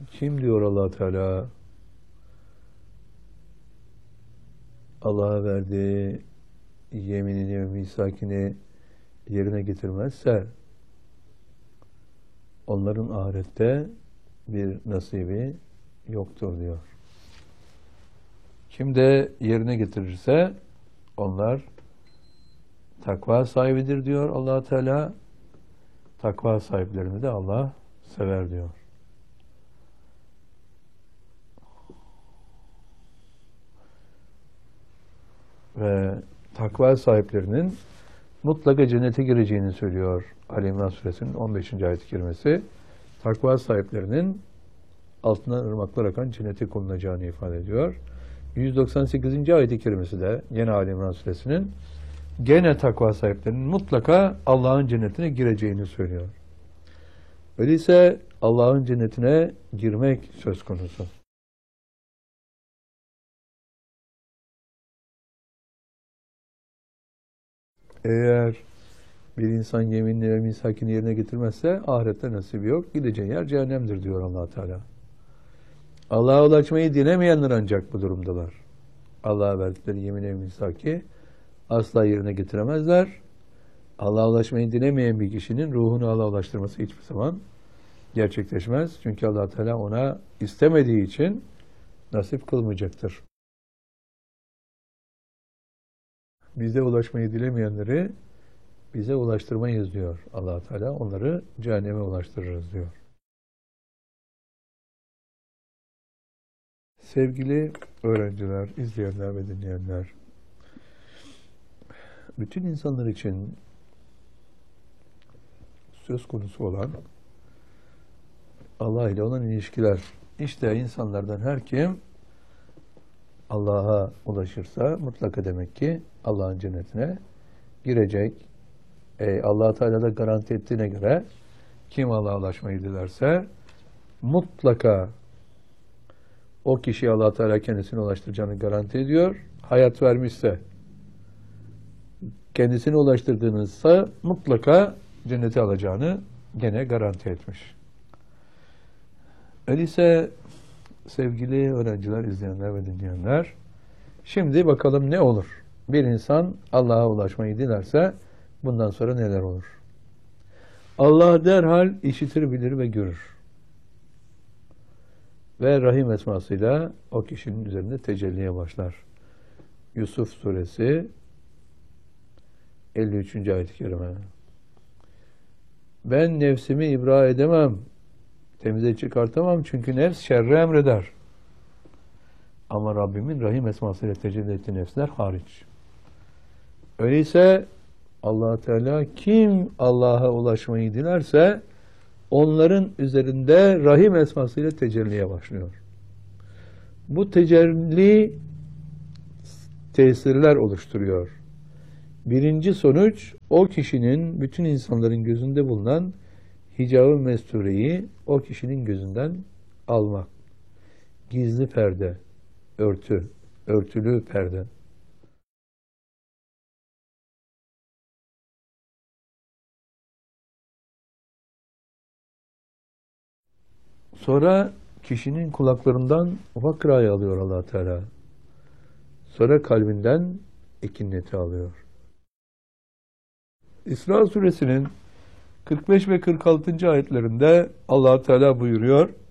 Kim diyor Allah Teala Allah'a verdiği yeminini ve misakini yerine getirmezse onların ahirette bir nasibi yoktur diyor. Kim de yerine getirirse onlar takva sahibidir diyor Allah Teala. Takva sahiplerini de Allah sever diyor. Ve takva sahiplerinin mutlaka cennete gireceğini söylüyor Ali İmran Suresinin 15. ayet-i kerimesi. Takva sahiplerinin altından ırmaklar akan cennete konulacağını ifade ediyor. 198. ayet-i kerimesi de yine Ali İmran Suresinin gene takva sahiplerinin mutlaka Allah'ın cennetine gireceğini söylüyor. Öyleyse Allah'ın cennetine girmek söz konusu. Eğer bir insan yeminini ve misakini yerine getirmezse ahirette nasibi yok. Gideceği yer cehennemdir diyor Allah Teala. Allah'a ulaşmayı dilemeyenler ancak bu durumdalar. Allah'a verdikleri yemin ve misaki asla yerine getiremezler. Allah'a ulaşmayı dilemeyen bir kişinin ruhunu Allah'a ulaştırması hiçbir zaman gerçekleşmez. Çünkü Allah Teala ona istemediği için nasip kılmayacaktır. Bize ulaşmayı dilemeyenleri bize ulaştırmayız diyor Allah Teala. Onları cehenneme ulaştırırız diyor. Sevgili öğrenciler, izleyenler ve dinleyenler, bütün insanlar için söz konusu olan Allah ile olan ilişkiler. İşte insanlardan her kim Allah'a ulaşırsa mutlaka demek ki Allah'ın cennetine girecek. Allah Teala da garanti ettiğine göre kim Allah'a ulaşmayı dilerse mutlaka o kişiyi Allah Teala kendisine ulaştıracağını garanti ediyor. Hayat vermişse kendisine ulaştırdığınızsa mutlaka cennete alacağını gene garanti etmiş. Öyleyse sevgili öğrenciler, izleyenler ve dinleyenler, şimdi bakalım ne olur? Bir insan Allah'a ulaşmayı dilerse bundan sonra neler olur? Allah derhal işitir, bilir ve görür. Ve Rahim esmasıyla o kişinin üzerinde tecelliye başlar. Yusuf suresi 53. ayet-i kerime. Ben nefsimi ibra edemem, temize çıkartamam çünkü nefs şerri emreder. Ama Rabbimin Rahim esmasıyla tecelli ettiği nefsler hariç. Öyleyse Allah Teala kim Allah'a ulaşmayı dilerse onların üzerinde Rahim esmasıyla tecelliye başlıyor. Bu tecelli tesirler oluşturuyor. Birinci sonuç o kişinin bütün insanların gözünde bulunan hicab-ı mestureyi o kişinin gözünden almak. Gizli perde, örtü, örtülü perde. Sonra kişinin kulaklarından vakrayı alıyor Allah Teala. Sonra kalbinden ekineti alıyor. İsra suresinin 45 ve 46. ayetlerinde Allah Teala buyuruyor: